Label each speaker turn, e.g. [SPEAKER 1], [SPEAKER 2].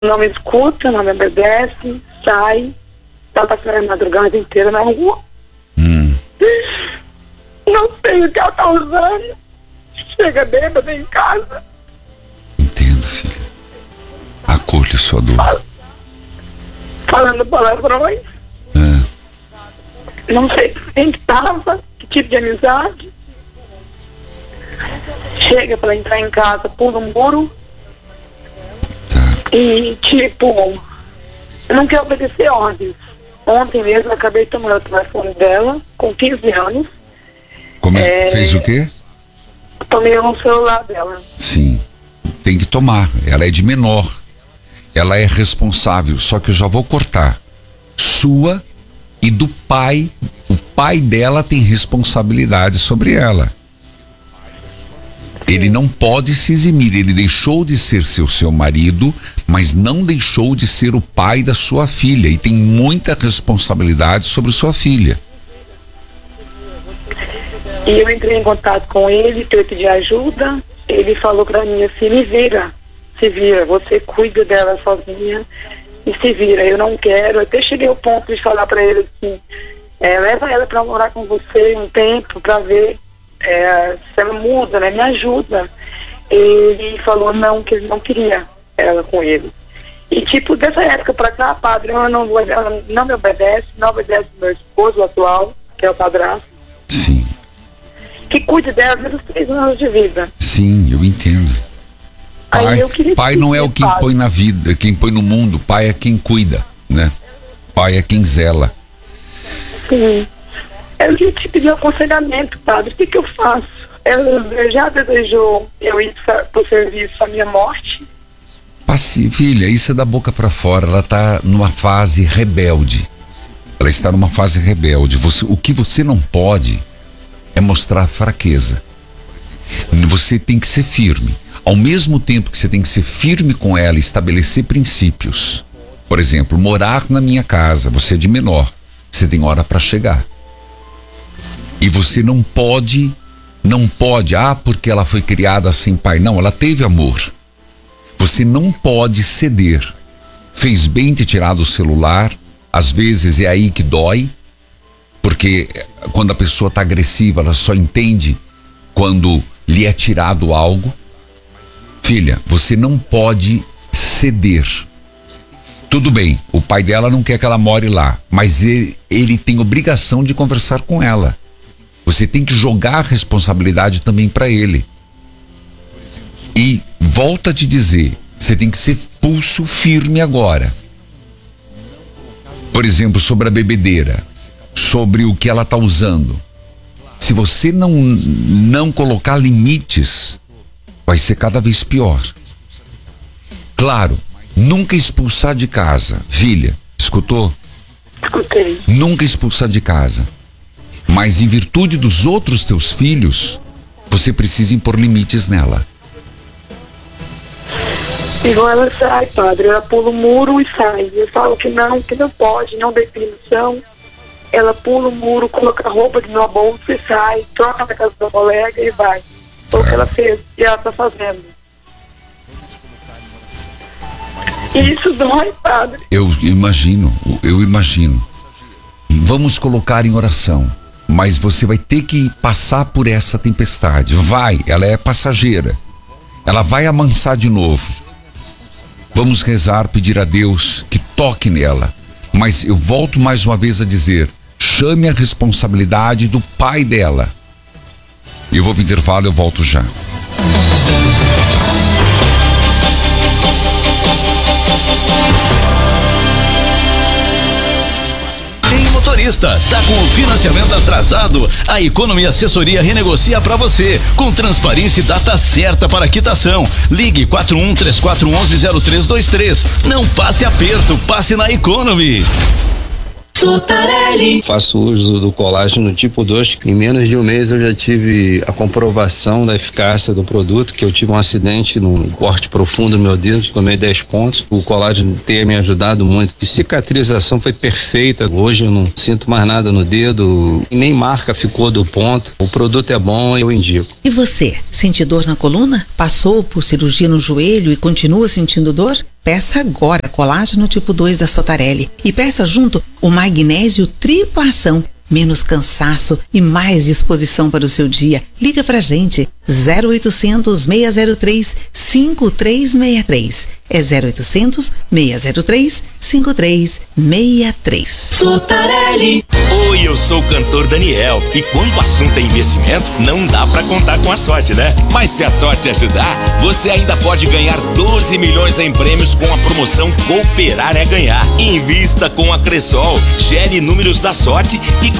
[SPEAKER 1] não me escuta, não me obedece, sai, tá passando a madrugada inteira na rua. Não sei o que ela tá usando. Chega bêbada em casa.
[SPEAKER 2] Entendo, filha. Acolhe sua dor.
[SPEAKER 1] Falando palavrões. Não sei quem que tava, que tipo de amizade. Chega pra entrar em casa, pula um muro. E tipo, não quer obedecer ordens. Ontem mesmo eu acabei tomando o telefone dela, com 15 anos.
[SPEAKER 2] Fez o quê?
[SPEAKER 1] Tomei um celular dela.
[SPEAKER 2] Sim, tem que tomar. Ela é de menor. Ela é responsável, só que eu já vou cortar. Sua e do pai. O pai dela tem responsabilidade sobre ela. Ele não pode se eximir. Ele deixou de ser seu marido, mas não deixou de ser o pai da sua filha. E tem muita responsabilidade sobre sua filha.
[SPEAKER 1] E eu entrei em contato com ele, para pedir ajuda. Ele falou pra mim assim, se vira, você cuida dela sozinha e se vira. Eu não quero. Eu até cheguei ao ponto de falar pra ele assim, leva ela pra morar com você um tempo, pra ver se ela muda, né? Me ajuda. Ele falou não, que ele não queria ela com ele. E tipo, dessa época pra cá, padre, ela não me obedece, não obedece meu esposo atual, que é o padrasto.
[SPEAKER 2] Sim.
[SPEAKER 1] Que cuide dela pelos 3 anos de vida.
[SPEAKER 2] Sim, eu entendo. Pai não é o quem põe na vida, quem põe no mundo. Pai é quem cuida, né? Pai é quem zela.
[SPEAKER 1] Sim. Eu queria te pedir um aconselhamento, padre. O que eu faço? Ela já desejou eu ir pro serviço à minha morte?
[SPEAKER 2] Filha, isso é da boca pra fora. Ela tá numa fase rebelde. Ela está numa fase rebelde. O que você não pode é mostrar fraqueza. Você tem que ser firme. Ao mesmo tempo que você tem que ser firme com ela e estabelecer princípios. Por exemplo, morar na minha casa. Você é de menor. Você tem hora para chegar. E você não pode, porque ela foi criada sem pai. Não, ela teve amor. Você não pode ceder. Fez bem ter tirado o celular. Às vezes é aí que dói. Porque quando a pessoa está agressiva, ela só entende quando lhe é tirado algo. Filha, você não pode ceder. Tudo bem, o pai dela não quer que ela more lá, mas ele tem obrigação de conversar com ela. Você tem que jogar a responsabilidade também para ele. E volta a te dizer, você tem que ser pulso firme agora. Por exemplo, sobre a bebedeira, sobre o que ela está usando. Se você não colocar limites, vai ser cada vez pior. Claro, nunca expulsar de casa. Filha, escutou?
[SPEAKER 1] Escutei.
[SPEAKER 2] Nunca expulsar de casa. Mas em virtude dos outros teus filhos, você precisa impor limites nela.
[SPEAKER 1] Igual ela sai, padre, ela pula o muro e sai. Eu falo que não pode, não dê permissão. Ela pula o muro, coloca a roupa de uma bolsa e sai, troca na casa da colega e vai. Foi o que ela fez e ela tá fazendo. Isso dói, padre.
[SPEAKER 2] Eu imagino. Vamos colocar em oração. Mas você vai ter que passar por essa tempestade. Ela é passageira. Ela vai amansar de novo. Vamos rezar, pedir a Deus que toque nela. Mas eu volto mais uma vez a dizer, chame a responsabilidade do pai dela. Eu vou pro intervalo, eu volto já.
[SPEAKER 3] Motorista, tá com o financiamento atrasado? A Economy Assessoria renegocia para você, com transparência e data certa para quitação. Ligue 4134110323. Não passe aperto, passe na Economy.
[SPEAKER 4] Sotarelli. Faço uso do colágeno tipo 2. Em menos de um mês eu já tive a comprovação da eficácia do produto, que eu tive um acidente num corte profundo no meu dedo, tomei 10 pontos. O colágeno tem me ajudado muito. A cicatrização foi perfeita. Hoje eu não sinto mais nada no dedo, nem marca ficou do ponto. O produto é bom, eu indico.
[SPEAKER 5] E você, sente dor na coluna? Passou por cirurgia no joelho e continua sentindo dor? Peça agora Colágeno tipo 2 da Sotarelli e peça junto o Magnésio Tripla Ação. Menos cansaço e mais disposição para o seu dia. Liga pra gente, 0800 603 5363. É 0800 603 5363.
[SPEAKER 6] Sotarelli. Oi, eu sou o cantor Daniel e quando o assunto é investimento, não dá pra contar com a sorte, né? Mas se a sorte ajudar, você ainda pode ganhar 12 milhões em prêmios com a promoção Cooperar é Ganhar. Invista com a Cressol, gere números da sorte e